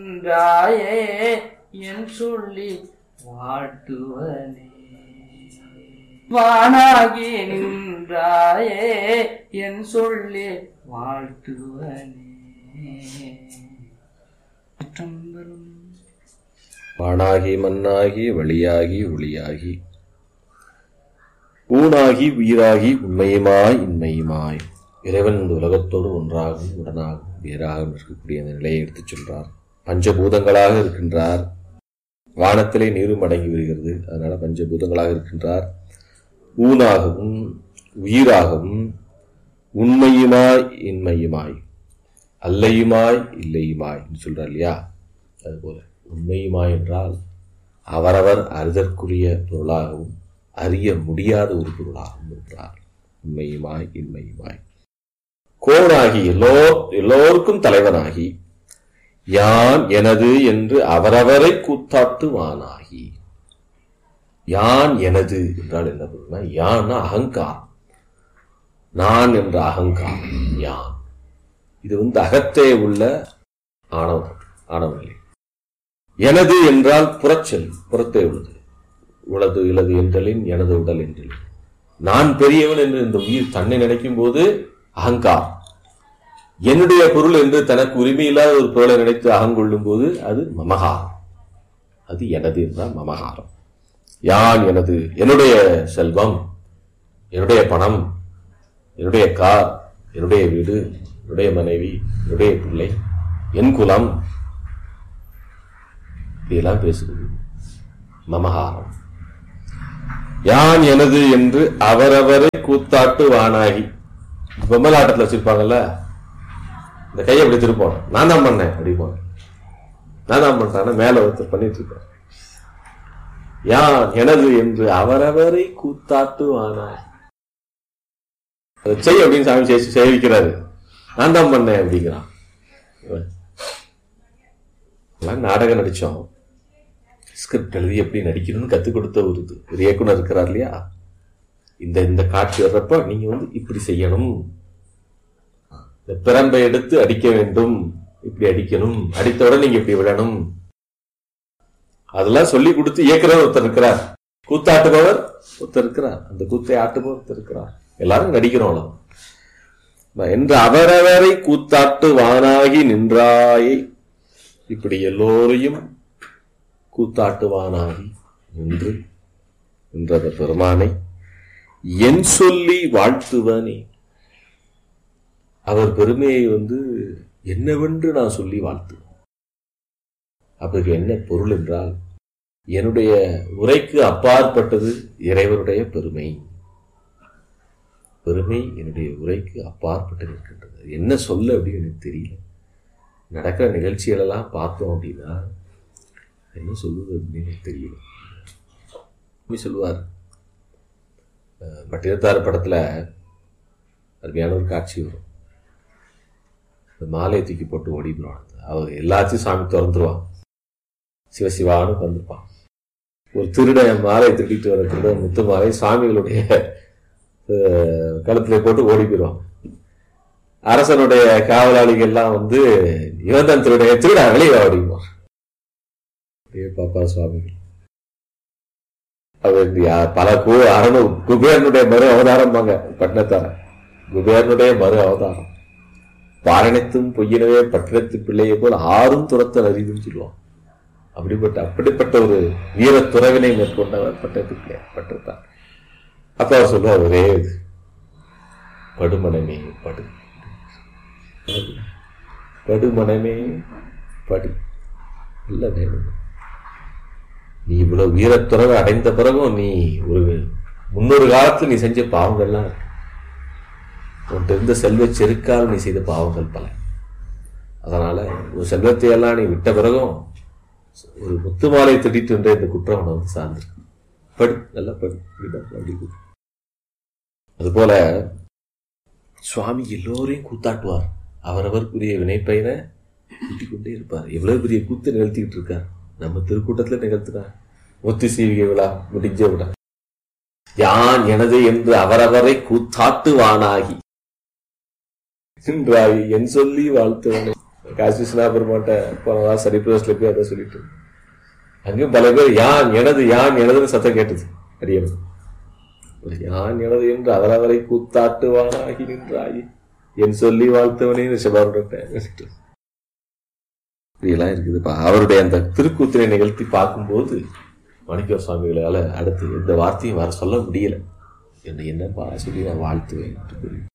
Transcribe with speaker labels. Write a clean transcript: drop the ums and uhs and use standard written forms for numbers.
Speaker 1: நின்றாயே என் சொல்லி வாழ்த்துவனே. வானாகி நின்றாயே என் சொல்லி வாழ்த்துவனே.
Speaker 2: வானாகி மண்ணாகி வழியாகி ஒளியாகி ஊனாகி உயிராகி உண்மையுமாய் இன்மையுமாய் இறைவன் இந்த உலகத்தோடு ஒன்றாகவும் உடனாகவும் வேறாகவும் இருக்கக்கூடிய அந்த நிலையை எடுத்துச் சொல்றார். பஞ்சபூதங்களாக இருக்கின்றார். வானத்திலே நீரும் அடங்கி வருகிறது, அதனால பஞ்சபூதங்களாக இருக்கின்றார். ஊனாகவும் உயிராகவும் உண்மையுமாய் இன்மையுமாய் அல்லையுமாய் இல்லையுமாய் சொல்றார் இல்லையா? அதுபோல உண்மையுமாய் என்றால் அவரவர் அறிதற்குரிய பொருளாகவும் அறிய முடியாத ஒரு பொருளாகவும் இருக்கிறார். உண்மையுமாய் இன்மையுமாய் கோனாகி எல்லோருக்கும் தலைவனாகி யான் எனது என்று அவரவரை கூத்தாட்டுவானாகி. யான் எனது என்றால் என்ன பொருள்னா, யான்னா அகங்காரம், நான் என்ற அகங்காரம் யான். இது அகத்தே உள்ள ஆணவநிலை. எனது என்றால் புறச்சொல், புறத்தே உள்ளது. உளது இலது என்றலின் எனது உடல் என்றலின் நான் பெரியவன் என்று இந்த உயிர் தன்னை நினைக்கும் போது அகங்காரம். என்னுடைய பொருள் என்று தனக்கு உரிமையில்லாத ஒரு பொருளை நினைத்து அகங்கொள்ளும் போது அது மமகாரம். அது எனது என்றால் மமகாரம். யான் எனது, என்னுடைய செல்வம், என்னுடைய பணம், என்னுடைய கார், என்னுடைய வீடு, என்னுடைய மனைவி, என்னுடைய பிள்ளை, என் குலம், இதெல்லாம் பேசுகிறது மமகாரம். யான் எனது என்று அவரவரை கூத்தாட்டு வானாகி. பொம்மலாட்டத்தில் வச்சிருப்பாங்கல்ல, இந்த கையை அப்படி திருப்போம், நான் தான் பண்ணேன் அப்படி போன, நான் தான் பண்றேன் மேல ஒருத்தர் பண்ணிட்டு இருப்பேன். யான் எனது என்று அவரவரை கூத்தாட்டு வானாகி. அதை செய் அப்படின்னு சாமி சேவிக்கிறாரு, நான் தான் பண்ணேன் அப்படிங்கிறான். நாடகம் நடிச்சோம், ஸ்கிரிப்ட் எழுதி எப்படி நடிக்கணும்னு கத்துக் கொடுத்த ஒரு இயக்குனர் இருக்கிறார் இல்லையா? இந்த காட்சி வர்றப்ப நீங்க இப்படி செய்யணும், இந்த பிரம்பை எடுத்து அடிக்க வேண்டும், இப்படி அடிக்கணும், அடித்தவுடன் நீங்க இப்படி விடணும், அதெல்லாம் சொல்லி கொடுத்து இயக்குனர் ஒருத்தர் இருக்கிறார், கூத்தாட்டுபவர் ஒருத்தர் இருக்கிறார், அந்த கூத்தை ஆட்டுபவர் ஒருத்தர் இருக்கிறார். எல்லாரும் நடிக்கிறோம் என்று அவரவரை கூத்தாட்டு வானாகி நின்றாயை. இப்படி எல்லோரையும் கூத்தாட்டுவானாகி நின்று நின்றத பெருமானை என் சொல்லி வாழ்த்துவனே. அவர் பெருமையை என்னவென்று நான் சொல்லி வாழ்த்துவேன். அவருக்கு என்ன பொருள் என்றால், என்னுடைய உரைக்கு அப்பாற்பட்டது இறைவனுடைய பெருமை. பெருமை என்னுடைய உரைக்கு அப்பாற்பட்டு இருக்கின்றது. என்ன சொல்ல அப்படின்னு எனக்கு தெரியல. நடக்கிற நிகழ்ச்சிகளெல்லாம் பார்த்தோம் அப்படின்னா என்ன சொல்லுவது அப்படின்னு எனக்கு தெரியல. சொல்லுவார், பட்டினத்தார் படத்துல அருமையான ஒரு காட்சி வரும். மாலையை தூக்கி போட்டு ஓடிடுவான். அவர் எல்லாத்தையும் சாமி திறந்துருவான், சிவசிவான்னு வந்துருப்பான். ஒரு திருடன் மாலையை திருடிட்டு வர திருடன் முத்து மாலை சாமிகளுடைய கழுத்துல போட்டு ஓடி போயிடுவான். அரசனுடைய காவலாளிகள்லாம் இவன் தான் திருடைய, திருடா வெளியே ஓடிடுவான். பாப்பா சுவாமிகள் அவர் பல குபேரனுடைய மறு அவதாரம் வாங்க. பட்டினத்தார குபேரனுடைய மறு அவதாரம். பாரணித்தும் பொய்யினவே பட்டினத்து பிள்ளையை போல் ஆறும் துரத்தல் அறிவுன்னு சொல்லுவான். அப்படிப்பட்ட ஒரு வீர துறவினை மேற்கொண்டவர் பட்டத்து பிள்ளை பட்டினத்தார். அப்ப அவர் சொல்லுவார், ஒரே இது, படுமனமே படு, படுமனமே படு. இல்ல வேணும், நீ இவ்வளவு வீரத்துறவை அடைந்த பிறகும் நீ ஒரு முன்னொரு காலத்துல நீ செஞ்ச பாவங்கள்லாம் இருக்கு. உன்ட்டு இருந்த செல்வ செருக்கால் நீ செய்த பாவங்கள் பல. அதனால ஒரு செல்வத்தையெல்லாம் நீ விட்ட பிறகும் ஒரு முத்து மாலை திட்டிட்டு என்ற இந்த குற்றம் உன்னை சார்ந்திருக்கு. படு, நல்லா படு. அப்படி அதுபோல சுவாமி எல்லோரையும் கூத்தாட்டுவார். அவரவருக்குரிய வினைப்பயனை கூட்டிக் கொண்டே இருப்பார். எவ்வளவு பெரிய கூத்து நிகழ்த்திக்கிட்டு இருக்கார். நம்ம திருக்கூட்டத்துல நிகழ்த்தினார். முத்து சீவிகை விழா முடிஞ்ச விழா. யான் எனது என்று அவரவரை கூத்தாட்டுவானாகி நின்றாய் என் சொல்லி வாழ்த்துவனே. காசி விஸ்வநாபெருமான்ட்ட போனதா சரிப்பிரஸ்ல போய் அதை சொல்லிட்டு அங்கேயும் பல பேர் யான் எனதுன்னு சத்தம் கேட்டது. அடியணும் யான் எனது என்று அதரவரை கூத்தாட்டுவானாகி நின்றாயி என் சொல்லி வாழ்த்தவனே ரிஷபாருடன் இப்படியெல்லாம் இருக்குதுப்பா. அவருடைய அந்த திருக்கூத்தினை நிகழ்த்தி பார்க்கும்போது மாணிக்க சுவாமிகளால் அடுத்து எந்த வார்த்தையும் வர சொல்ல முடியல. என்னப்பா சொல்லி நான் வாழ்த்துவேன்.